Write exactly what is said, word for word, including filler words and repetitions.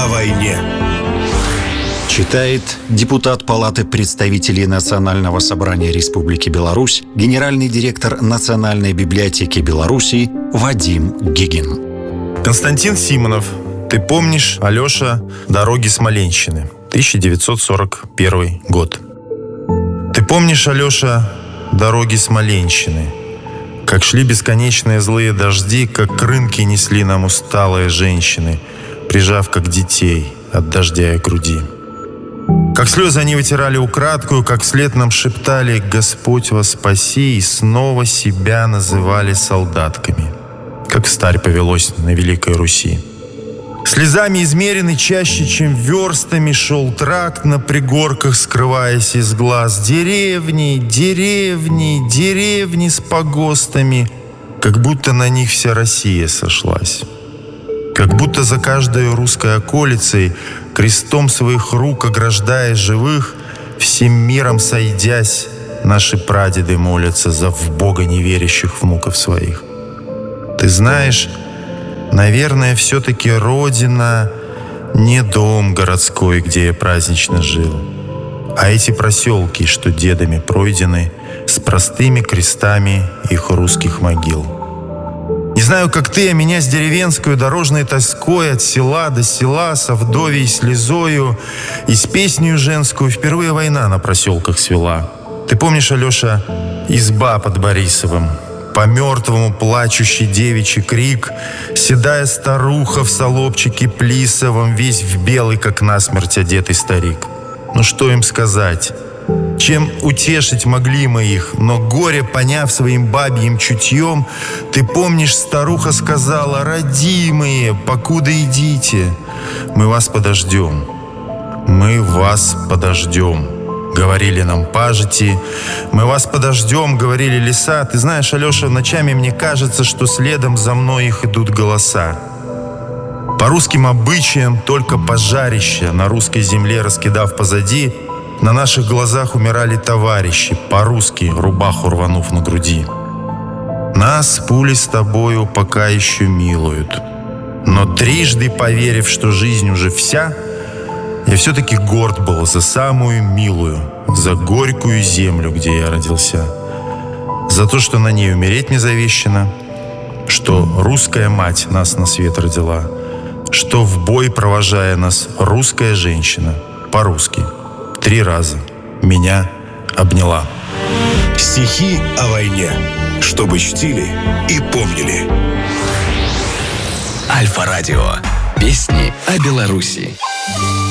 войне. Читает депутат Палаты представителей Национального собрания Республики Беларусь, генеральный директор Национальной библиотеки Беларуси Вадим Гигин. Константин Симонов. Ты помнишь, Алеша, «Дороги Смоленщины», тысяча девятьсот сорок первый год. Ты помнишь, Алеша, «Дороги Смоленщины», как шли бесконечные злые дожди, как к рынке несли нам усталые женщины, прижав как детей от дождя и груди. Как слезы они вытирали украдкую, как вслед нам шептали «Господь вас спаси», и снова себя называли солдатками, как встарь повелось на Великой Руси. Слезами измеренный чаще, чем верстами, шел тракт на пригорках, скрываясь из глаз. Деревни, деревни, деревни с погостами, как будто на них вся Россия сошлась. Как будто за каждой русской околицей, крестом своих рук ограждая живых, всем миром сойдясь, наши прадеды молятся за в Бога неверящих внуков своих. Ты знаешь, наверное, все-таки Родина не дом городской, где я празднично жил, а эти проселки, что дедами пройдены, с простыми крестами их русских могил. Не знаю, как ты, а меня с деревенскую дорожной тоской от села до села, со вдовьей слезою и с песнею женскую впервые война на проселках свела. Ты помнишь, Алеша, изба под Борисовым? По мертвому плачущий девичий крик, седая старуха в солобчике плисовом, весь в белый, как насмерть одетый старик. Ну что им сказать? Чем утешить могли мы их? Но горе, поняв своим бабьим чутьем, ты помнишь, старуха сказала: «Родимые, покуда идите, мы вас подождем, мы вас подождем». Говорили нам пажити, мы вас подождем, говорили леса. Ты знаешь, Алеша, ночами мне кажется, что следом за мной их идут голоса. По русским обычаям только пожарища на русской земле раскидав позади, на наших глазах умирали товарищи, по-русски рубаху рванув на груди. Нас пули с тобою пока еще милуют, но трижды поверив, что жизнь уже вся, я все-таки горд был за самую милую, за горькую землю, где я родился, за то, что на ней умереть не завещано, что русская мать нас на свет родила, что в бой, провожая нас, русская женщина по-русски три раза меня обняла. Стихи о войне, чтобы чтили и помнили. Альфа-радио. Песни о Беларуси.